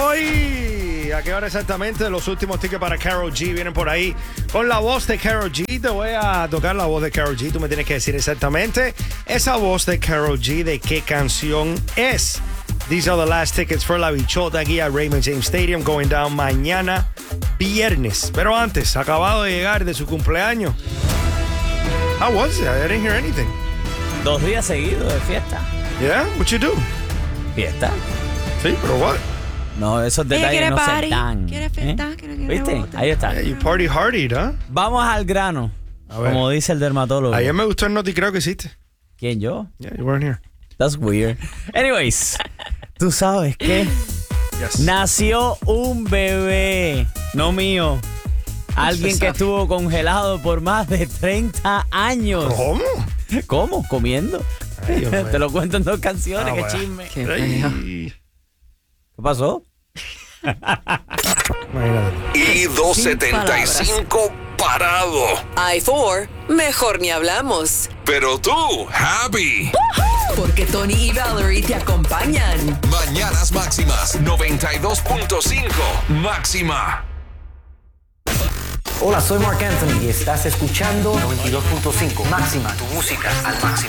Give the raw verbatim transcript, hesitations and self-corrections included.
Hoy, ¿a qué hora exactamente? Los últimos tickets para Karol G vienen por ahí con la voz de Karol G. Te voy a tocar la voz de Karol G. Tú me tienes que decir exactamente esa voz de Karol G, de qué canción es. These are the last tickets for La Bichota aquí a Raymond James Stadium, going down mañana viernes. Pero antes, acabado de llegar de su cumpleaños. How was it? I didn't hear anything. Dos días seguidos de fiesta. Yeah? What you do? ¿Fiesta? Sí, pero what? No, esos Ella detalles quiere no party, se dan. quiere fiesta, quiere, quiere ¿Viste? bote. Ahí está. Yeah, you party hardy, ¿no? Vamos al grano. A ver. Como dice el dermatólogo. Ayer me gustó el noticreo que hiciste. ¿Quién, yo? Yeah, you weren't here. That's weird. Anyways, ¿tú sabes qué? Yes. Nació un bebé, no mío. Alguien que estuvo congelado por más de treinta años. ¿Cómo? ¿Cómo? ¿Comiendo? Ay, Dios mío. Te lo cuento en dos canciones, Ah, qué bueno. chisme. Qué feo. Ay. ¿Qué pasó? Imagínate. Y dos setenta y cinco parado. I four, mejor ni hablamos. Pero tú, happy. Porque Tony y Valerie te acompañan. Mañanas máximas noventa y dos punto cinco. Máxima. Hola, soy Marc Anthony y estás escuchando noventa y dos punto cinco Máxima, tu música al máximo.